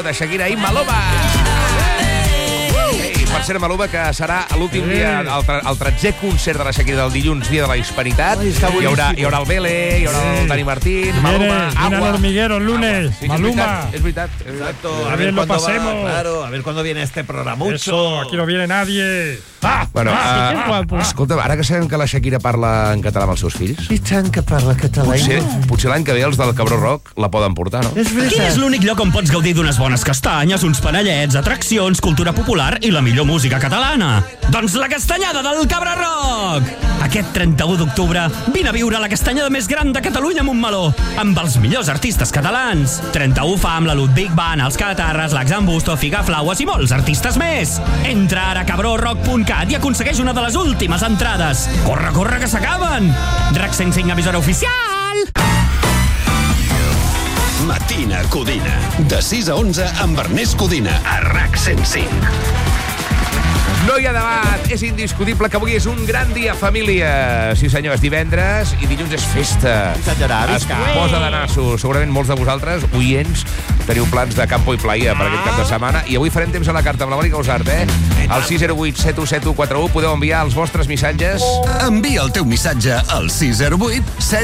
de Shakira i Maluma. Per ser Maluma, que serà l'últim dia, el 13è concert de la Shakira del dilluns, dia de la Hispanitat. Hi haurà el Vélez, hi haurà el Dani Martín, Maluma, Agua. Viene al hormiguero el lunes, sí, Maluma. Es veritat. A ver lo pasemos. Claro, a ver cuándo viene este programucho. Eso, aquí no viene nadie. Bueno, escolta, ara que sabem que la Shakira parla en català amb els seus fills, I tant que parla català. potser l'any que ve els del Cabró Rock la poden portar, no? Quin és l'únic lloc on pots gaudir d'unes bones castanyes, uns panellets, atraccions, cultura popular i la millor música catalana? Doncs la Castanyada del Cabra Rock! Aquest 31 d'octubre vine a viure la castanyada més gran de Catalunya a Montmeló, amb els millors artistes catalans. 31 Fam, la Ludwig Band, els Catarres, l'Axambusto, Figaflaues i molts artistes més. Entra ara a cabrorock.cat i aconsegueix una de les últimes entrades. Corre, corre, que s'acaben! RAC 105, emissora oficial! Matina Codina. De 6 a 11 amb Ernest Codina. A RAC 105. No hi ha debat, és indiscutible que avui és un gran dia, família. Sí, senyor, és divendres i dilluns és festa. Es posa de nassos. Segurament molts de vosaltres, oients, teniu plans de campo i playa per aquest cap de setmana. I avui farem temps a la carta amb la Mònica Usart, Al 608 717141 podeu enviar els vostres missatges. Envia el teu missatge al 608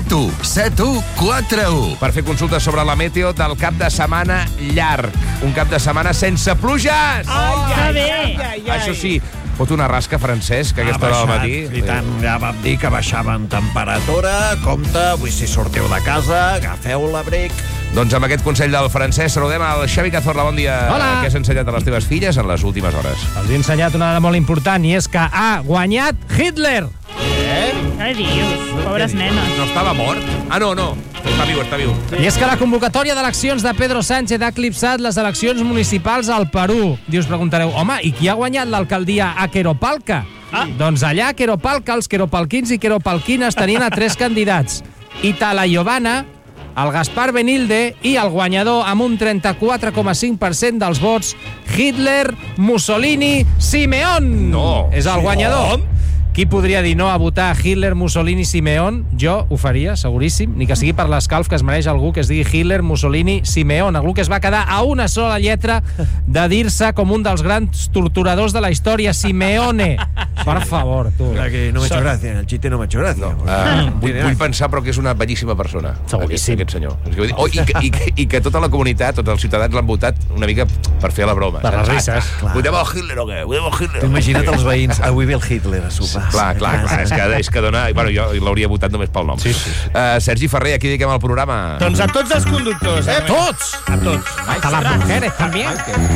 717141. Per fer consultes sobre la meteo del cap de setmana llarg. Un cap de setmana sense pluges! Això sí, fot una rasca, Francesc, que aquesta hora del matí. I tant, ja vam dir que baixava en temperatura. Compte, avui si sortiu de casa, agafeu l'abric. Doncs amb aquest consell del Francesc saludem al Xavi Cazorla. Bon dia. Hola. Què has ensenyat a les teves filles en les últimes hores? Els he ensenyat una dada molt important, i és que ha guanyat Hitler. Què dius? Pobres nenes. No estava mort? Ah, no. Està viu. I és que la convocatòria d'eleccions de Pedro Sánchez ha eclipsat les eleccions municipals al Perú. I us preguntareu, home, i qui ha guanyat l'alcaldia a Queropalca? Doncs allà a Queropalca, els queropalquins i queropalquines tenien a 3 candidats. Itala Iovana, el Gaspar Benilde i el guanyador amb un 34,5% dels vots, Hitler, Mussolini, Simeón. No. És el guanyador. Qui podria dir no a votar Hitler, Mussolini, Simeón? Jo ho faria, seguríssim. Ni que sigui per l'escalf que es mereix algú que es digui Hitler, Mussolini, Simeón. Algú que es va quedar a una sola lletra de dir-se com un dels grans torturadors de la història, Simeone. Per favor, tu. Que no m'ha hecho gràcia, el xiste no m'ha hecho gràcia. Vull pensar, però que és una bellíssima persona. Seguríssim. Aquest senyor. I que tota la comunitat, tots els ciutadans l'han votat una mica per fer la broma. Per les risses. Votem el Hitler o què? Imagina't els veïns, avui ve el Hitler a sopar. Clar, és que dona... Bueno, jo l'hauria votat només pel nom. Sí. Sergi Ferrer, aquí dediquem el programa. Doncs a tots els conductors, Tots! A tots. Hasta las mujeres, també.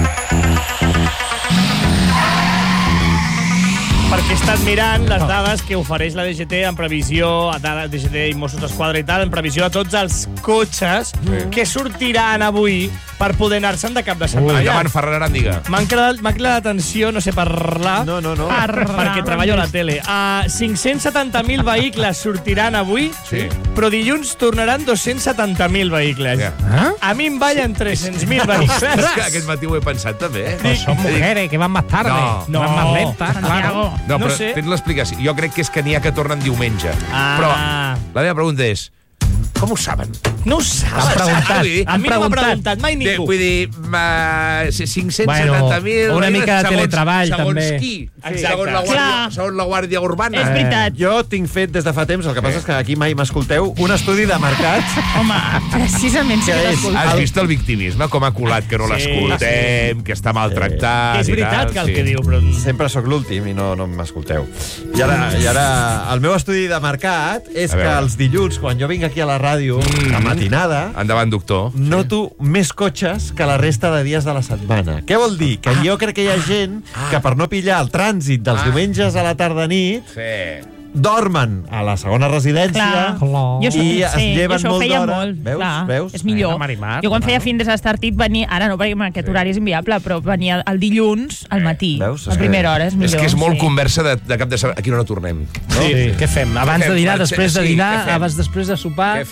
Perquè he estat mirant les dades que ofereix la DGT en previsió, DGT i Mossos d'Esquadra i tal, en previsió a tots els cotxes que sortiran avui per poder anar-se'n de cap de setmana. Endavant, Ferrer, diga. M'ha cridat l'atenció, no sé parlar, perquè treballo a la tele. 570.000 vehicles sortiran avui, però dilluns tornaran 270.000 vehicles. A mi em ballen 300.000 vehicles. Aquest matí ho he pensat, també. Son mujeres que van más tarde. No, van más lentas, claro. No, però tens l'explicació. Jo crec que és que n'hi ha que tornen diumenge. Però la meva pregunta és, com ho saben? No ho saben. A mi no m'ha preguntat mai ningú. Vull dir, 570.000... Una mica de teletreball, també. Segons qui? Segons la Guàrdia Urbana. És veritat. Jo tinc fet des de fa temps, el que passa és que aquí mai m'escolteu, un estudi de mercats. Home, precisament sí que t'escolto. Has vist el victimisme, com ha colat que no l'escoltem, que està maltractat... És veritat que el que diu, però... Sempre sóc l'últim i no m'escolteu. I ara, el meu estudi de mercat és que els dilluns, quan jo vinc aquí a la ràdio, a matinada... Endavant, doctor. Noto més cotxes que la resta de dies de la setmana. Què vol dir? Que jo crec que hi ha gent que per no pillar el trànsit dels diumenges a la tarda-nit dormen a la segona residència i es lleven molt d'hora. Veus? És millor. Jo quan feia fin de Startit venia, ara no, perquè aquest horari és inviable, però venia el dilluns al matí. A primera hora és millor. És que és molt conversa de cap de setmana. A quina hora tornem? Què fem? Abans de dinar, després de dinar, abans després de sopar? Què fem?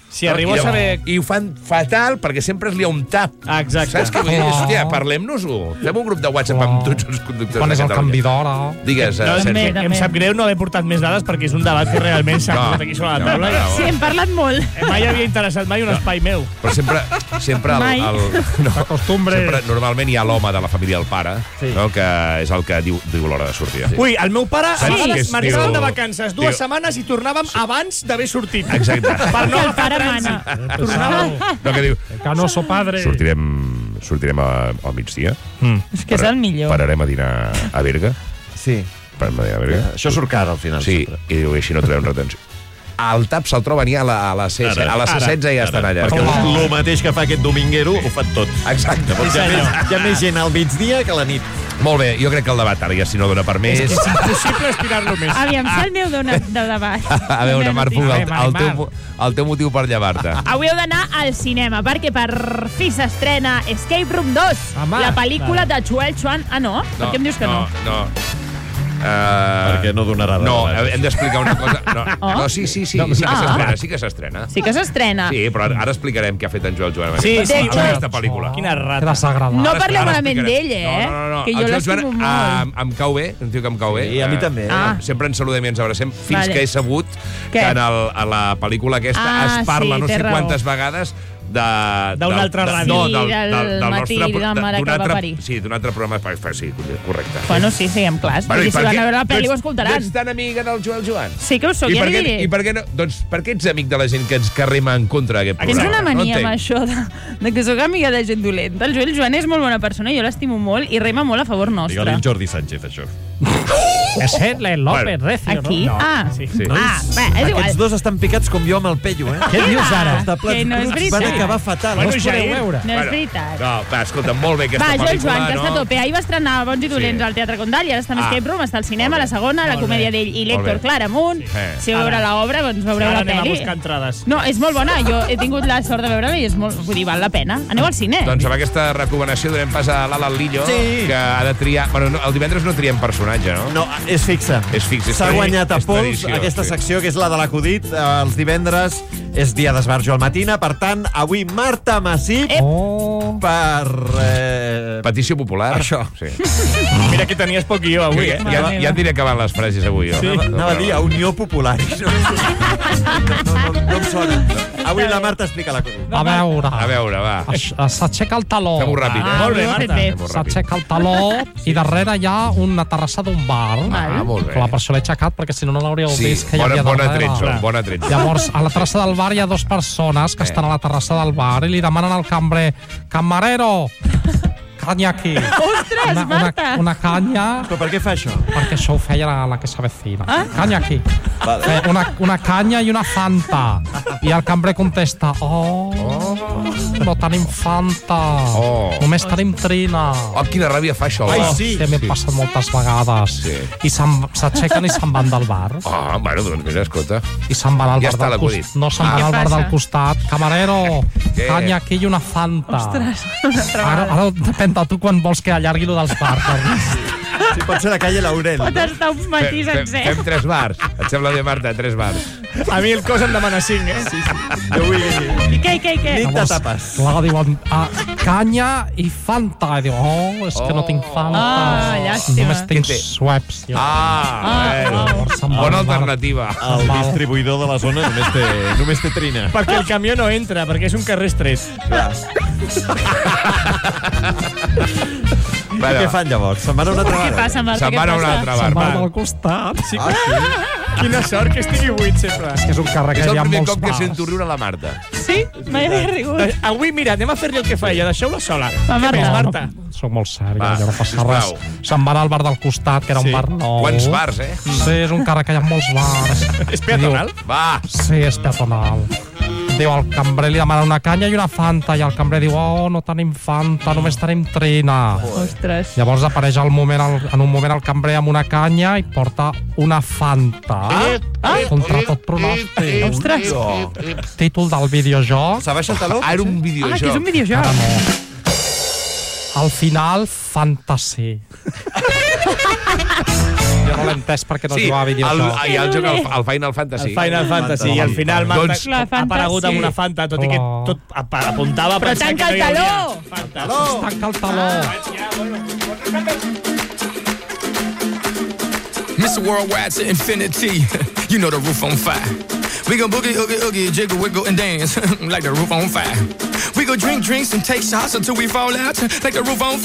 Si arribo a saber... I ho fan fatal perquè sempre es lia un tap. Exacte. Saps què vull dir? Hòstia, parlem-nos-ho. Fem un grup de WhatsApp amb tots els conductors Quan de és el Catalunya. canvi d'hora? Digues, Sergi. Em sap greu no haver portat més dades perquè és un debat que realment s'ha posat aquí sobre la taula. Sí, hem parlat molt. Mai havia interessat mai un espai meu. Però sempre Mai. sempre normalment hi ha l'home de la família, el pare, no? Que és el que diu l'hora de sortir. Ui, el meu pare a vegades Sí. marxàvem de vacances 2 setmanes i tornàvem abans d'haver sortit. Exacte. Per no Que el agafar pare trànsit. Tornàvem. No, que diu, Canoso padre. sortirem al migdia, És que és el millor. pararem a dinar a Berga, Sí. pararem a dinar a Berga. Això surt car, al final. Sí, sempre. i diu, així no trobem retenció. El TAP se'l troba ni a les 16, a les 16 ja estan allà. Perquè el mateix que fa aquest dominguero ho fan tots. Exacte. Hi ha més gent al migdia que a la nit. Molt bé, jo crec que el debat ara ja si no dona per més. És impossible estirar-lo més. Aviam, si el meu dona de debat. A veure, Marc Puga, el teu motiu per llevar-te. Avui heu d'anar al cinema, perquè per fi s'estrena Escape Room 2, Home. la pel·lícula de Joel Chuan. Ah, no? Per què em dius que no? Perquè no donarà de No, debat. hem d'explicar una cosa. No, sí que s'estrena, sí que s'estrena. Sí que s'estrena. Sí, però ara explicarem què ha fet en Joel Joan Sí, amb sí, aquesta pel·lícula. Quina Que rata. desagradable. No Ara parleu ara malament explicarem. d'ell, eh? No. Que jo El Joel l'estimo Joan, molt. em cau bé, un tio que em cau bé. Sí, a mi també. Sempre ens saludem i ens abracem fins Vale. que he sabut Què? que a la pel·lícula aquesta es parla sí, no té sé raó. quantes vegades D'un altre ràdio. No, Sí, del matí de la mare que va parir. Sí, d'un altre programa. Sí, correcte. Bueno, sí, siguem clars. Bueno, Perquè si van a veure la pel·li ho escoltaran. No ets tan amiga del Joel Joan? Sí que ho sóc, I ja per li què, diré. I per què no? Doncs per què ets amic de la gent que rema en contra d'aquest Tens programa? una mania amb entenc. això de que sóc amiga de gent dolenta. El Joel Joan és molt bona persona, jo l'estimo molt i rema molt a favor nostre. Digue-li al Jordi Sánchez, això. És Hedle López Recio, Aquí? no? Ah, Sí. bé, és igual. Aquests dos estan picats com jo amb el pello, eh? Què dius ara? Els de plats Que no és bruts veritat. van acabar fatal. Bueno, No es ja podeu és. veure. No és veritat. No, va, escolta, molt bé aquesta Va, Joel pel·lícula. Joan, que està a tope. Ahir va estrenar Bons i Dolents Sí. al Teatre Condal i ara està en Escape Room, està al cinema, la segona, la comèdia d'ell i l'Héctor bé. Claramunt. Si veure l'obra, doncs veureu Ara la anem a pel·li. buscar entrades. No, és molt bona. Jo he tingut la sort de veure-la i és molt... Vull dir, val la pena. Aneu al cine. Doncs amb aquesta recomanació donem pas a l'Alan Lillo, Sí. que ha de triar... Bueno, el divendres no triem personatge, no? No, és fixa. És fix, és S'ha guanyat a és pols tradició, aquesta sí. secció, que és la de l'acudit. Els divendres és dia d'esbarjo al matina. Per tant, avui Marta Massip per... Petició popular. Això. Sí. Mira que tenies poc guió avui, eh? Ja et diré que van les frases avui. Sí, anava a dir a Unió Popular. No em sona. Avui la Marta explica l'acudit. A veure. A veure, va. S'aixeca el taló. Fem-ho ràpid, eh? Molt bé, ho ha fet Marta. bé. Fem-ho ràpid. S'aixeca el taló i darrere hi ha una terrassa d'un bar. Ah, molt bé. Clar, per això l'he aixecat, perquè si no, no l'hauríeu Sí, vist que hi havia bona darrere. tretzo, bona tretzo. Llavors, a la terrassa del bar hi ha dues persones que estan a la terrassa del bar i li demanen al cambrer: camarero, canya aquí. Ostres, Marta! Una canya, Però per què fa això? perquè això ho feia la que s'avecina. Ah? Canya aquí. Vale. Una canya i una fanta. I el cambrer contesta: no tenim fanta. Només tenim trina. Oh, quina ràbia fa això. Ai, oh. sí. M'he passat moltes vegades. Sí. I s'aixequen i se'n van del bar. Oh, bueno, doncs mira, escolta. I se'n van al Ja bar està del l'acudit. costat. No, se'n van Què al bar passa? del costat. Camarero, Què? canya aquí i una fanta. Ostres, una altra Ara, vegada. ara depèn de tu quan vols que allargui lo dels bars. Sí, pot ser la calle Laurel. Pot estar un matí sencer. Fem 3 bars. Et sembla bé, Marta? 3 bars. A mi el cos em demana 5, eh? Sí, sí. Jo vull dir. I què? Nit de tapes. Clar, diuen, canya i fanta. I diu, és que no tinc fanta. Ah, llàstima. Només tinc Què té? Schweppes. Bueno. Se'n va Bona al bar. alternativa. El distribuïdor de la zona només té trina. Perquè el camió no entra, perquè és un carrer estret. Què fan llavors? Se'n van a una altra Què vegada? passa, Marta? Se'n Què van a un passa? altre Se'n va bar. al costat. Sí, Quina sort que estigui buit sempre. és un carrer que És hi el ha primer molts cop que bars. sento riure la Marta. Sí? Mai havia rigut. Avui, mira, anem a fer-li el que feia. Deixeu-la sola. Va, Què més, Marta. Marta? Soc molt sèria, Va, ja no passa sisplau. res. Se'n van al bar del costat, que era Sí. un bar nou. Quants bars, eh? Sí, és un carrer que hi ha molts bars. És peatonal? Va. Sí, és peatonal. Diu, el cambrer li demana una canya i una fanta, i el cambrer diu, no tenim fanta, només tenim trina. Ostres. Llavors apareix en un moment el cambrer amb una canya i porta una fanta. Contra tot pronòstic. Ostres. Títol del videojoc. S'abaixa el taló? Ara un Ah, que és videojoc. un videojoc. Ara no. Al final, fantasy. Jo no l'he entès perquè no jugava a videojoc. Hi ha el joc, el Final Fantasy. El Final Fantasy, i al final ha aparegut amb una Fanta, tot i que tot apuntava a pensar que no hi havia Fanta. Tanca el taló! Mr. Worldwide to infinity. You know the roof on fire. We go boogie, oogie, oogie, jiggle, wiggle, and dance like the roof on fire. We go drink drinks and take shots until we fall out like the roof on fire.